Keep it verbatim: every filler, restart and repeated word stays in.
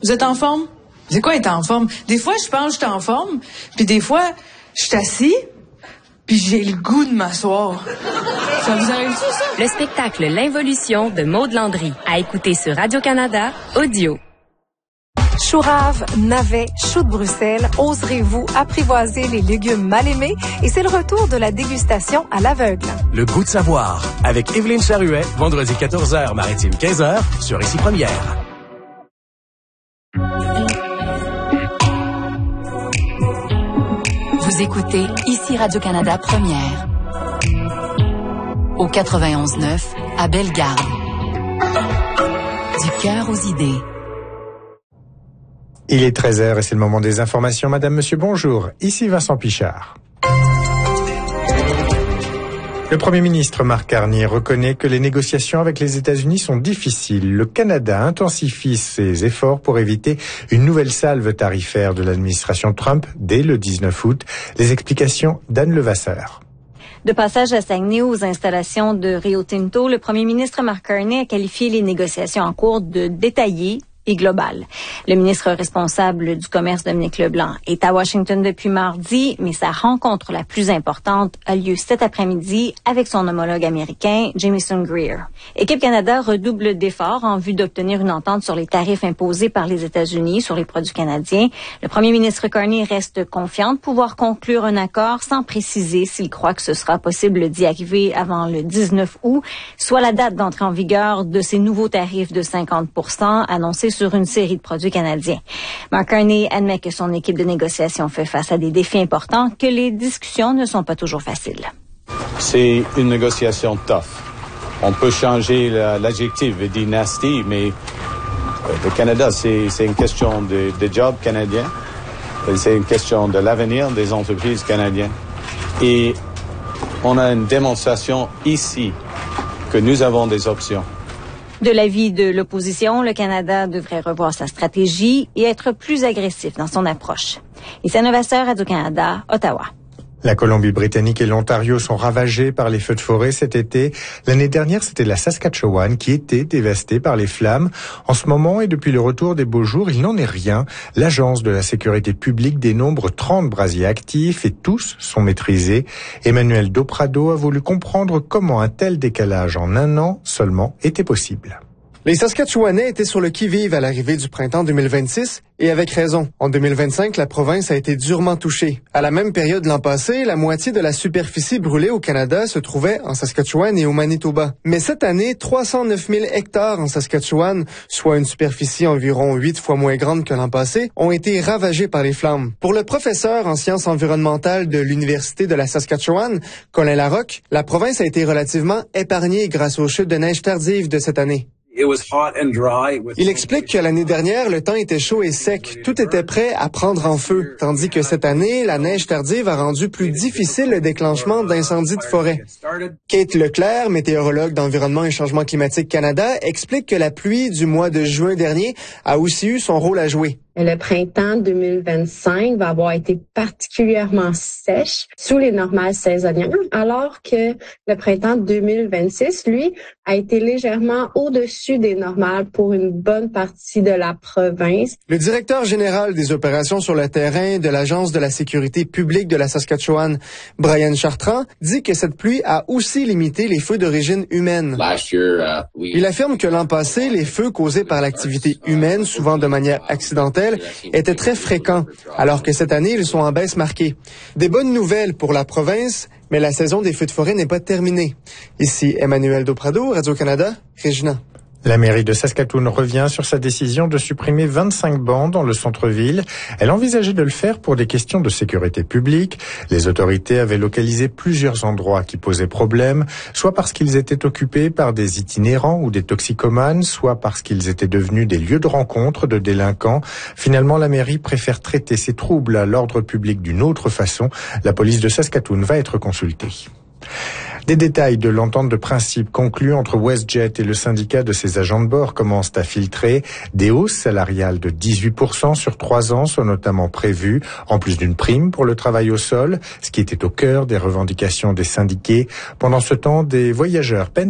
Vous êtes en forme? C'est quoi être en forme? Des fois, je pense que je suis en forme, puis des fois, je suis assis, puis j'ai le goût de m'asseoir. Ça vous arrive-tu, ça? Le spectacle L'Involution de Maude Landry, à écouter sur Radio-Canada, audio. Chourave, navets, choux de Bruxelles, oserez-vous apprivoiser les légumes mal aimés? Et c'est le retour de la dégustation à l'aveugle. Le goût de savoir, avec Évelyne Charuet, vendredi quatorze heures, maritime quinze heures, sur Ici Première. Vous écoutez Ici Radio-Canada Première. Au quatre-vingt-onze neuf, à Bellegarde. Du cœur aux idées. Il est treize heures et c'est le moment des informations. Madame, monsieur, bonjour. Ici Vincent Pichard. Le Premier ministre Marc Carney reconnaît que les négociations avec les États-Unis sont difficiles. Le Canada intensifie ses efforts pour éviter une nouvelle salve tarifaire de l'administration Trump dès le dix-neuf août. Les explications d'Anne Levasseur. De passage à Saguenay aux installations de Rio Tinto, le Premier ministre Marc Carney a qualifié les négociations en cours de détaillées et global. Le ministre responsable du commerce, Dominique Leblanc, est à Washington depuis mardi, mais sa rencontre la plus importante a lieu cet après-midi avec son homologue américain, Jamieson Greer. Équipe Canada redouble d'efforts en vue d'obtenir une entente sur les tarifs imposés par les États-Unis sur les produits canadiens. Le premier ministre Carney reste confiant de pouvoir conclure un accord sans préciser s'il croit que ce sera possible d'y arriver avant le dix-neuf août, soit la date d'entrée en vigueur de ces nouveaux tarifs de cinquante pour cent annoncés sur une série de produits canadiens. Marc Carney admet que son équipe de négociation fait face à des défis importants, que les discussions ne sont pas toujours faciles. C'est une négociation tough. On peut changer l'adjectif et dire nasty, mais le Canada, c'est, c'est une question de, de job canadien. C'est une question de l'avenir des entreprises canadiennes. Et on a une démonstration ici que nous avons des options. De l'avis de l'opposition, le Canada devrait revoir sa stratégie et être plus agressif dans son approche. Ici Anne Levasseur, Radio-Canada, Ottawa. La Colombie-Britannique et l'Ontario sont ravagés par les feux de forêt cet été. L'année dernière, c'était la Saskatchewan qui était dévastée par les flammes. En ce moment et depuis le retour des beaux jours, il n'en est rien. L'Agence de la sécurité publique dénombre trente brasiers actifs et tous sont maîtrisés. Emmanuel Doprado a voulu comprendre comment un tel décalage en un an seulement était possible. Les Saskatchewanais étaient sur le qui-vive à l'arrivée du printemps deux mille vingt-six, et avec raison. En deux mille vingt-cinq, la province a été durement touchée. À la même période l'an passé, la moitié de la superficie brûlée au Canada se trouvait en Saskatchewan et au Manitoba. Mais cette année, trois cent neuf mille hectares en Saskatchewan, soit une superficie environ huit fois moins grande que l'an passé, ont été ravagés par les flammes. Pour le professeur en sciences environnementales de l'Université de la Saskatchewan, Colin Larocque, la province a été relativement épargnée grâce aux chutes de neige tardives de cette année. Il explique que l'année dernière, le temps était chaud et sec. Tout était prêt à prendre en feu. Tandis que cette année, la neige tardive a rendu plus difficile le déclenchement d'incendies de forêt. Kate Leclerc, météorologue d'Environnement et Changement climatique Canada, explique que la pluie du mois de juin dernier a aussi eu son rôle à jouer. Le printemps deux mille vingt-cinq va avoir été particulièrement sèche sous les normales saisonnières, alors que le printemps deux mille vingt-six, lui, a été légèrement au-dessus des normales pour une bonne partie de la province. Le directeur général des opérations sur le terrain de l'Agence de la sécurité publique de la Saskatchewan, Brian Chartrand, dit que cette pluie a aussi limité les feux d'origine humaine. Il affirme que l'an passé, les feux causés par l'activité humaine, souvent de manière accidentelle, étaient très fréquents, alors que cette année, ils sont en baisse marquée. Des bonnes nouvelles pour la province, mais la saison des feux de forêt n'est pas terminée. Ici Emmanuel Doprado, Radio-Canada, Regina. La mairie de Saskatoon revient sur sa décision de supprimer vingt-cinq bancs dans le centre-ville. Elle envisageait de le faire pour des questions de sécurité publique. Les autorités avaient localisé plusieurs endroits qui posaient problème, soit parce qu'ils étaient occupés par des itinérants ou des toxicomanes, soit parce qu'ils étaient devenus des lieux de rencontre de délinquants. Finalement, la mairie préfère traiter ces troubles à l'ordre public d'une autre façon. La police de Saskatoon va être consultée. Des détails de l'entente de principe conclue entre WestJet et le syndicat de ses agents de bord commencent à filtrer. Des hausses salariales de dix-huit pour cent sur trois ans sont notamment prévues, en plus d'une prime pour le travail au sol, ce qui était au cœur des revendications des syndiqués. Pendant ce temps, des voyageurs peinent